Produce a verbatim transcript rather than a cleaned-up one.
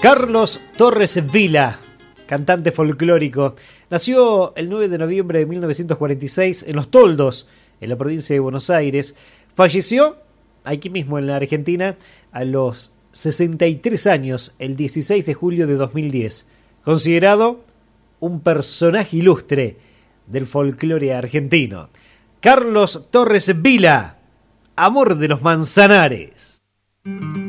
Carlos Torres Vila, cantante folclórico, nació el nueve de noviembre de mil novecientos cuarenta y seis en Los Toldos, en la provincia de Buenos Aires. Falleció aquí mismo en la Argentina a los sesenta y tres años, el dieciséis de julio de dos mil diez. Considerado un personaje ilustre del folclore argentino. Carlos Torres Vila, Amor de los Manzanares.